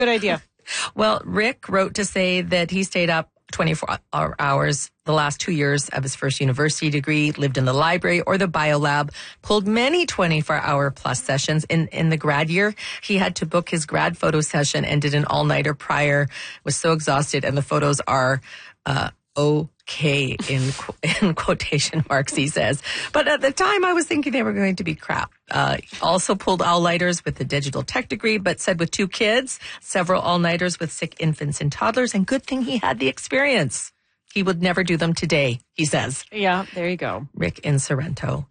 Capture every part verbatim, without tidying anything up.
Good idea. Well, Rick wrote to say that he stayed up twenty-four hours the last two years of his first university degree, lived in the library or the biolab, pulled many twenty-four hour plus sessions. In, in the grad year, he had to book his grad photo session and did an all-nighter prior, was so exhausted, and the photos are uh, okay in, in quotation marks, he says. But at the time, I was thinking they were going to be crap. Uh, also pulled all-nighters with a digital tech degree, but said with two kids, several all-nighters with sick infants and toddlers, and good thing he had the experience. He would never do them today, he says. Yeah, there you go. Rick in Sorrento.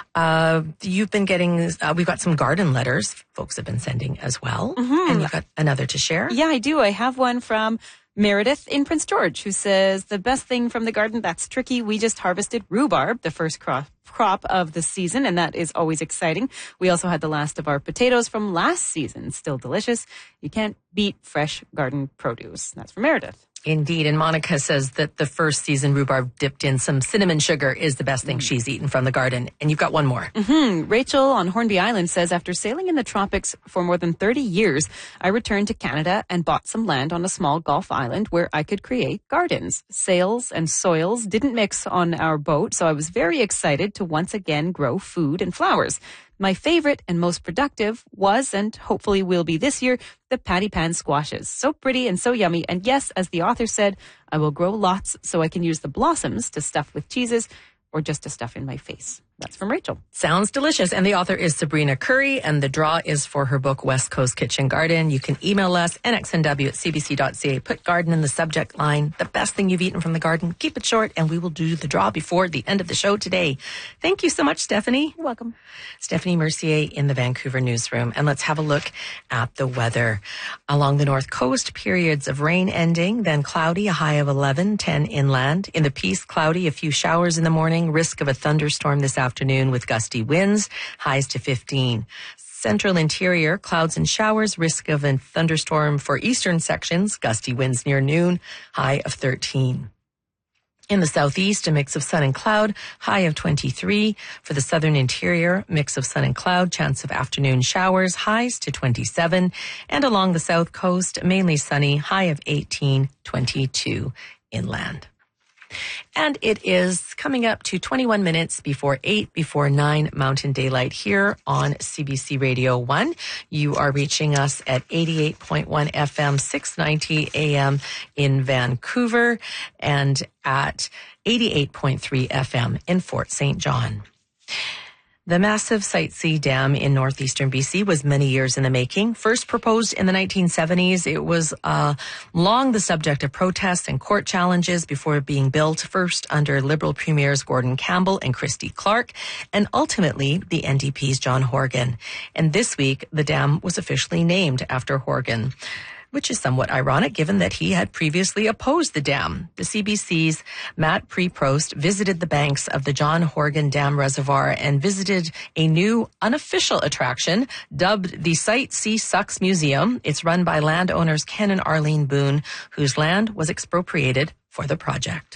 Uh, you've been getting, uh, we've got some garden letters folks have been sending as well. Mm-hmm. And you've got another to share? Yeah, I do. I have one from Meredith in Prince George, who says, the best thing from the garden, that's tricky. We just harvested rhubarb, the first crop crop of the season, and that is always exciting. We also had the last of our potatoes from last season. Still delicious. You can't beat fresh garden produce. That's from Meredith. Indeed. And Monica says that the first season rhubarb dipped in some cinnamon sugar is the best thing mm. she's eaten from the garden. And you've got one more. Mm-hmm. Rachel on Hornby Island says, after sailing in the tropics for more than thirty years, I returned to Canada and bought some land on a small Gulf island where I could create gardens. Sails and soils didn't mix on our boat, so I was very excited to once again grow food and flowers. My favorite and most productive was, and hopefully will be this year, the patty pan squashes. So pretty and so yummy. And yes, as the author said, I will grow lots so I can use the blossoms to stuff with cheeses or just to stuff in my face. That's from Rachel. Sounds delicious. And the author is Sabrina Curry, and the draw is for her book, West Coast Kitchen Garden. You can email us, n x n w at c b c dot c a. Put garden in the subject line. The best thing you've eaten from the garden. Keep it short, and we will do the draw before the end of the show today. Thank you so much, Stephanie. You're welcome. Stephanie Mercier in the Vancouver newsroom. And let's have a look at the weather. Along the north coast, periods of rain ending, then cloudy, a high of eleven, ten inland. In the Peace, cloudy, a few showers in the morning, risk of a thunderstorm this afternoon with gusty winds, highs to fifteen. Central interior, clouds and showers, risk of a thunderstorm for eastern sections, gusty winds near noon, high of thirteen. In the southeast, a mix of sun and cloud, high of twenty-three. For the southern interior, mix of sun and cloud, chance of afternoon showers, highs to twenty-seven. And along the south coast, mainly sunny, high of eighteen, twenty-two inland. And it is coming up to twenty-one minutes before eight, before nine Mountain Daylight here on C B C Radio one. You are reaching us at eighty-eight point one F M, six ninety A M in Vancouver, and at eighty-eight point three F M in Fort Saint John. The massive Site C Dam in northeastern B C was many years in the making. First proposed in the nineteen seventies, it was uh, long the subject of protests and court challenges before being built, first under Liberal Premiers Gordon Campbell and Christy Clark, and ultimately the N D P's John Horgan. And this week, the dam was officially named after Horgan, which is somewhat ironic given that he had previously opposed the dam. The C B C's Matt Preprost visited the banks of the John Horgan Dam Reservoir and visited a new unofficial attraction dubbed the Site C Sucks Museum. It's run by landowners Ken and Arlene Boone, whose land was expropriated for the project.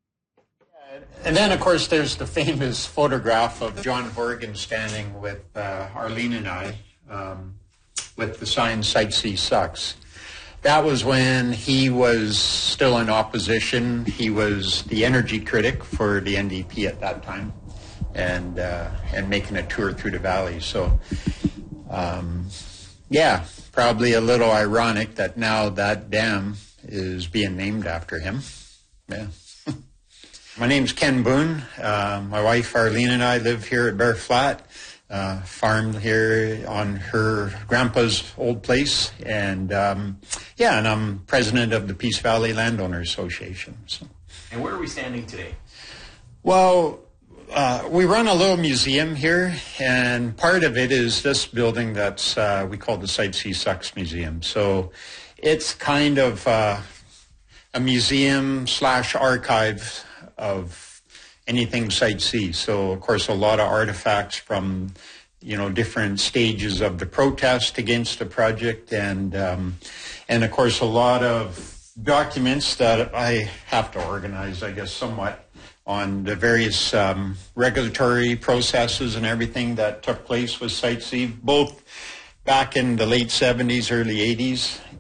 And then, of course, there's the famous photograph of John Horgan standing with uh, Arlene and I um, with the sign Site C Sucks. That was when he was still in opposition. He was the energy critic for the N D P at that time, and uh, and making a tour through the valley. So, um, yeah, probably a little ironic that now that dam is being named after him. Yeah. My name's Ken Boone. Uh, my wife Arlene and I live here at Bear Flat. Uh, farmed here on her grandpa's old place, and um, yeah, and I'm president of the Peace Valley Landowners Association. So. And where are we standing today? Well, uh, we run a little museum here, and part of it is this building that's uh, we call the Site C Sucks Museum. So it's kind of uh, a museum slash archive of anything Site C. So, of course, a lot of artifacts from, you know, different stages of the protest against the project, and, um, and of course, a lot of documents that I have to organize, I guess, somewhat on the various um, regulatory processes and everything that took place with Site C, both back in the late seventies, early eighties,